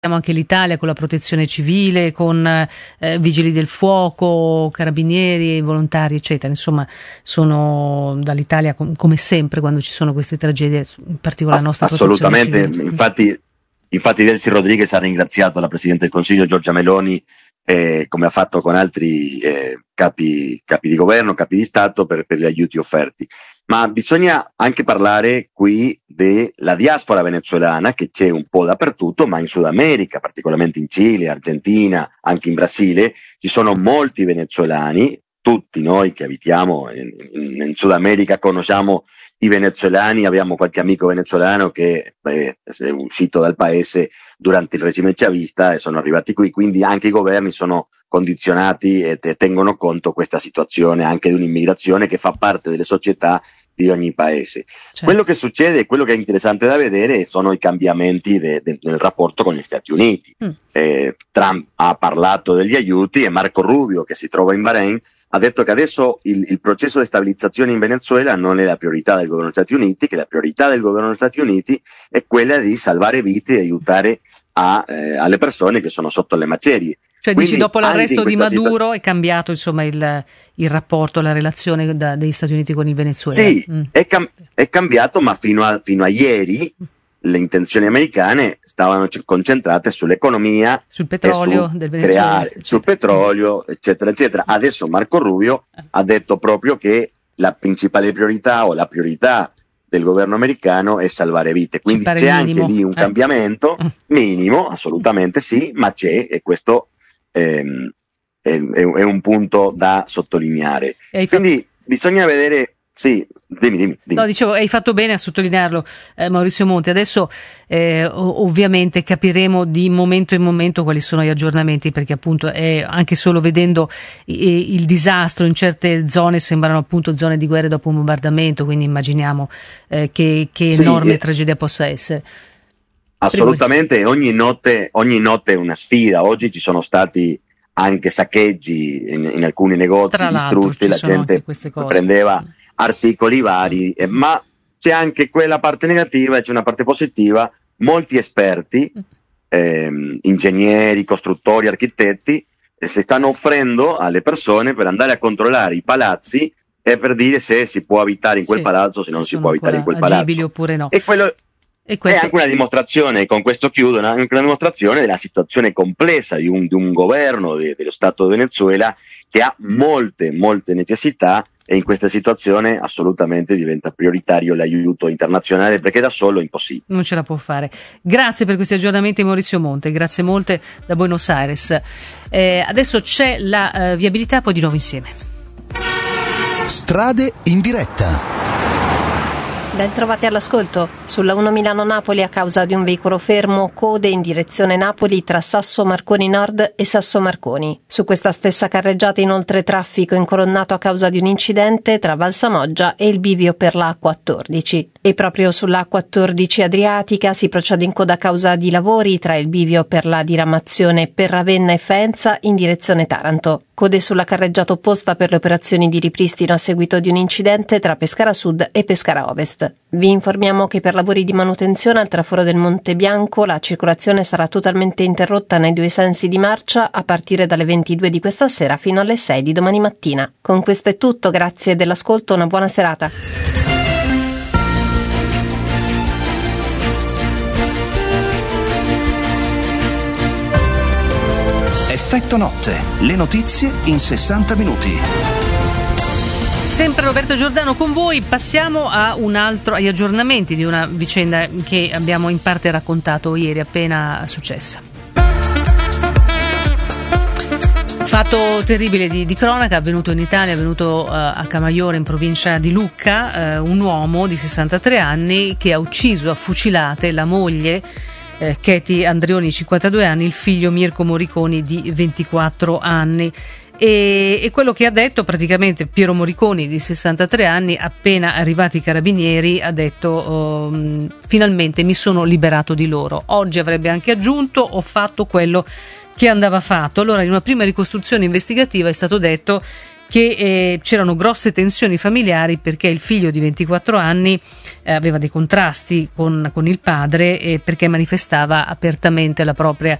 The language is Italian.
Abbiamo anche l'Italia con la protezione civile, con vigili del fuoco, carabinieri, volontari, eccetera. Insomma, sono dall'Italia come sempre quando ci sono queste tragedie, in particolare la nostra assolutamente, protezione civile. Infatti Delcy Rodriguez ha ringraziato la Presidente del Consiglio Giorgia Meloni, come ha fatto con altri capi di governo, capi di Stato, per gli aiuti offerti. Ma bisogna anche parlare qui della diaspora venezuelana, che c'è un po' dappertutto, ma in Sud America, particolarmente in Cile, Argentina, anche in Brasile, ci sono molti venezuelani. Tutti noi che abitiamo in Sud America conosciamo i venezuelani, abbiamo qualche amico venezuelano che è uscito dal paese durante il regime chavista e sono arrivati qui, quindi anche i governi sono condizionati e tengono conto questa situazione anche di un'immigrazione che fa parte delle società di ogni paese. Certo. Quello che succede, quello che è interessante da vedere sono i cambiamenti nel rapporto con gli Stati Uniti. Trump ha parlato degli aiuti e Marco Rubio, che si trova in Bahrain, ha detto che adesso il processo di stabilizzazione in Venezuela non è la priorità del governo degli Stati Uniti, che la priorità del governo degli Stati Uniti è quella di salvare vite e aiutare alle persone che sono sotto le macerie. Cioè dici, dopo l'arresto di Maduro è cambiato insomma il rapporto, la relazione degli Stati Uniti con il Venezuela? Sì, è cambiato, ma fino a ieri le intenzioni americane stavano concentrate sull'economia, sul petrolio del Venezuela, sul petrolio, eccetera, eccetera. Adesso Marco Rubio ha detto proprio che la principale priorità o la priorità del governo americano è salvare vite, quindi c'è anche lì un cambiamento minimo, assolutamente sì, ma c'è, e questo è un punto da sottolineare. Quindi bisogna vedere. Sì, dimmi. No, dicevo, hai fatto bene a sottolinearlo, Maurizio Monti. Adesso ovviamente capiremo di momento in momento quali sono gli aggiornamenti, perché appunto anche solo vedendo il disastro in certe zone sembrano appunto zone di guerra dopo un bombardamento, quindi immaginiamo che enorme tragedia possa essere. Assolutamente, ogni notte è una sfida. Oggi ci sono stati anche saccheggi in alcuni negozi distrutti, la gente prendeva articoli vari, ma c'è anche quella parte negativa e c'è una parte positiva. Molti esperti, ingegneri, costruttori, architetti, si stanno offrendo alle persone per andare a controllare i palazzi e per dire se si può abitare in quel palazzo, se non si può abitare in quel palazzo. Oppure no. E quello è anche una dimostrazione, con questo chiudo, anche una dimostrazione della situazione complessa di un governo dello Stato di Venezuela che ha molte necessità, e in questa situazione assolutamente diventa prioritario l'aiuto internazionale, perché da solo è impossibile. Non ce la può fare. Grazie per questi aggiornamenti, Maurizio Monte, grazie molte da Buenos Aires. Adesso c'è la viabilità, poi di nuovo insieme. Strade in diretta. Ben trovati all'ascolto. Sulla 1 Milano-Napoli, a causa di un veicolo fermo, code in direzione Napoli tra Sasso Marconi Nord e Sasso Marconi. Su questa stessa carreggiata inoltre traffico incolonnato a causa di un incidente tra Valsamoggia e il bivio per la A14. E proprio sulla A14 Adriatica si procede in coda a causa di lavori tra il bivio per la diramazione per Ravenna e Faenza in direzione Taranto. Code sulla carreggiata opposta per le operazioni di ripristino a seguito di un incidente tra Pescara Sud e Pescara Ovest. Vi informiamo che per lavori di manutenzione al traforo del Monte Bianco la circolazione sarà totalmente interrotta nei due sensi di marcia a partire dalle 22 di questa sera fino alle 6 di domani mattina. Con questo è tutto, grazie dell'ascolto, una buona serata. Effetto notte, le notizie in 60 minuti. Sempre Roberto Giordano con voi. Passiamo agli aggiornamenti di una vicenda che abbiamo in parte raccontato ieri, appena successa. Fatto terribile di cronaca avvenuto in Italia, avvenuto a Camaiore, in provincia di Lucca. Un uomo di 63 anni che ha ucciso a fucilate la moglie Katie Andreoni, 52 anni, il figlio Mirko Moriconi di 24 anni. E quello che ha detto praticamente Piero Moriconi, di 63 anni, appena arrivati i carabinieri, ha detto finalmente mi sono liberato di loro. Oggi avrebbe anche aggiunto: ho fatto quello che andava fatto. Allora, in una prima ricostruzione investigativa è stato detto che c'erano grosse tensioni familiari perché il figlio di 24 anni aveva dei contrasti con il padre, perché manifestava apertamente la propria